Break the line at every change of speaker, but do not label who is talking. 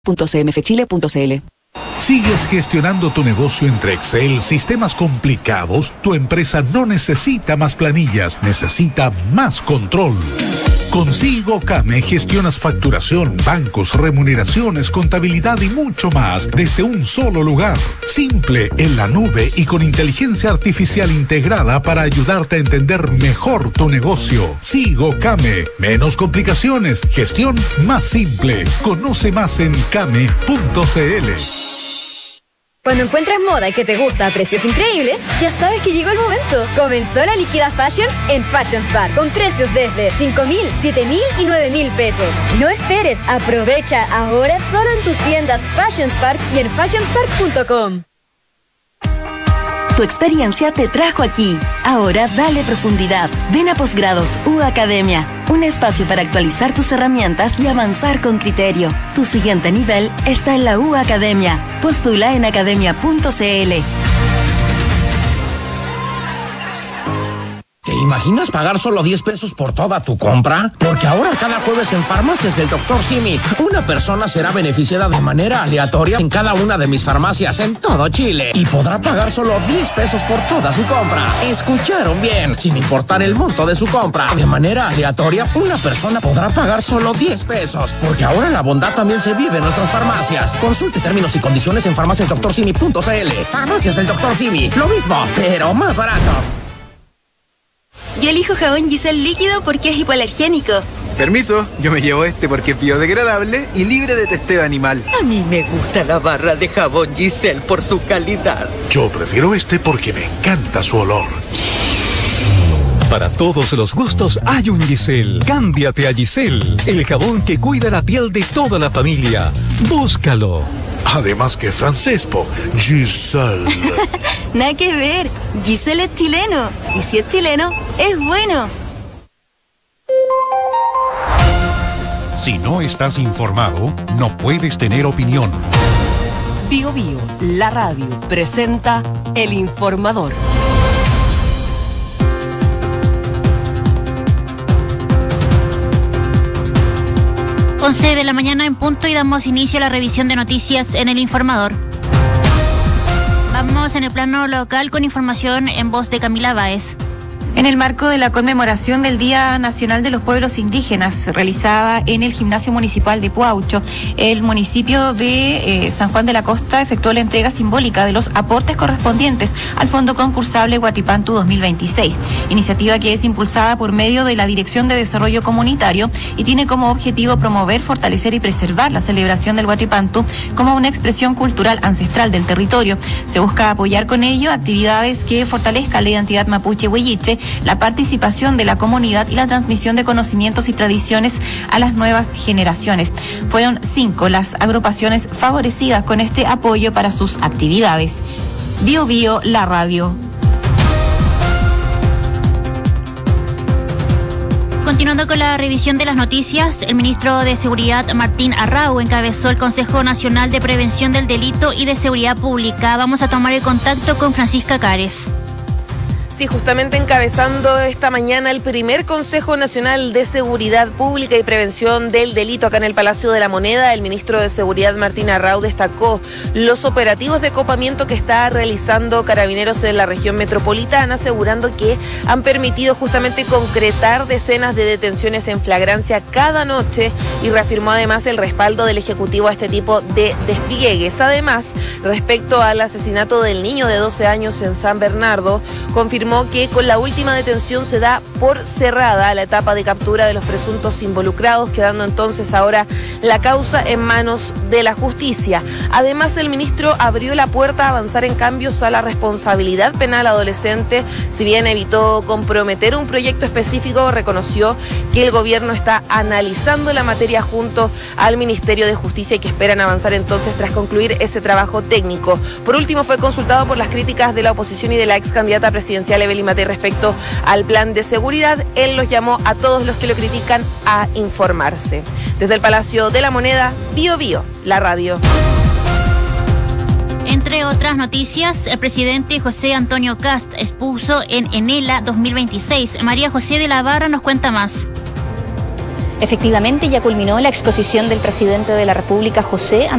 .cmfchile.cl.
¿Sigues gestionando tu negocio entre Excel, sistemas complicados? Tu empresa no necesita más planillas, necesita más control. Con SigoCame gestionas facturación, bancos, remuneraciones, contabilidad y mucho más desde un solo lugar. Simple, en la nube y con inteligencia artificial integrada para ayudarte a entender mejor tu negocio. SigoCame. Menos complicaciones, gestión más simple. Conoce más en came.cl.
Cuando encuentras moda que te gusta a precios increíbles, ya sabes que llegó el momento. Comenzó la Liquida Fashions en Fashions Bar, con precios desde 5,000, 7,000 y 9,000 pesos. No esperes, aprovecha ahora solo en tus tiendas Fashions Park y en fashionspark.com.
Tu experiencia te trajo aquí. Ahora dale profundidad. Ven a Posgrados U Academia. Un espacio para actualizar tus herramientas y avanzar con criterio. Tu siguiente nivel está en la U Academia. Postula en academia.cl.
¿Te imaginas pagar solo 10 pesos por toda tu compra? Porque ahora cada jueves en Farmacias del Dr. Simi, una persona será beneficiada de manera aleatoria en cada una de mis farmacias en todo Chile y podrá pagar solo 10 pesos por toda su compra. ¿Escucharon bien? Sin importar el monto de su compra, de manera aleatoria, una persona podrá pagar solo 10 pesos. Porque ahora la bondad también se vive en nuestras farmacias. Consulte términos y condiciones en farmaciasdrsimi.cl. Farmacias del Dr. Simi, lo mismo, pero más barato.
Yo elijo jabón Giselle líquido porque es hipoalergénico.
Permiso, yo me llevo este porque es biodegradable y libre de testeo animal.
A mí me gusta la barra de jabón Giselle por su calidad.
Yo prefiero este porque me encanta su olor.
Para todos los gustos hay un Giselle. Cámbiate a Giselle, el jabón que cuida la piel de toda la familia. Búscalo.
Además que francés, Giselle.
Nada que ver. Giselle es chileno. Y si es chileno, es bueno.
Si no estás informado, no puedes tener opinión.
Bio Bio, la radio, presenta El Informador.
11 de la mañana en punto y damos inicio a la revisión de noticias en El Informador. Vamos en el plano local con información en voz de Camila Báez.
En el marco de la conmemoración del Día Nacional de los Pueblos Indígenas, realizada en el Gimnasio Municipal de Puaucho, el municipio de San Juan de la Costa efectuó la entrega simbólica de los aportes correspondientes al Fondo Concursable Huatipantu 2026, iniciativa que es impulsada por medio de la Dirección de Desarrollo Comunitario y tiene como objetivo promover, fortalecer y preservar la celebración del Huatipantu como una expresión cultural ancestral del territorio. Se busca apoyar con ello actividades que fortalezcan la identidad mapuche huilliche, la participación de la comunidad y la transmisión de conocimientos y tradiciones a las nuevas generaciones. Fueron 5 las agrupaciones favorecidas con este apoyo para sus actividades. Bio Bio, la radio.
Continuando con la revisión de las noticias, el ministro de Seguridad, Martín Arrau, encabezó el Consejo Nacional de Prevención del Delito y de Seguridad Pública. Vamos a tomar el contacto con Francisca Cares.
Sí, justamente encabezando esta mañana el primer Consejo Nacional de Seguridad Pública y Prevención del Delito acá en el Palacio de la Moneda, el ministro de Seguridad Martín Arrau destacó los operativos de copamiento que está realizando Carabineros en la región metropolitana, asegurando que han permitido justamente concretar decenas de detenciones en flagrancia cada noche y reafirmó además el respaldo del Ejecutivo a este tipo de despliegues. Además, respecto al asesinato del niño de 12 años en San Bernardo, confirmó que con la última detención se da por cerrada la etapa de captura de los presuntos involucrados, quedando entonces ahora la causa en manos de la justicia. Además, el ministro abrió la puerta a avanzar en cambios a la responsabilidad penal adolescente. Si bien evitó comprometer un proyecto específico, reconoció que el gobierno está analizando la materia junto al Ministerio de Justicia y que esperan avanzar entonces tras concluir ese trabajo técnico. Por último, fue consultado por las críticas de la oposición y de la ex candidata presidencial Evelyn Matei respecto al plan de seguridad. Él los llamó a todos los que lo critican a informarse. Desde el Palacio de la Moneda, Bio Bio, la radio.
Entre otras noticias, el presidente José Antonio Kast expuso en Enela 2026. María José de la Barra nos cuenta más.
Efectivamente, ya culminó la exposición del presidente de la República, José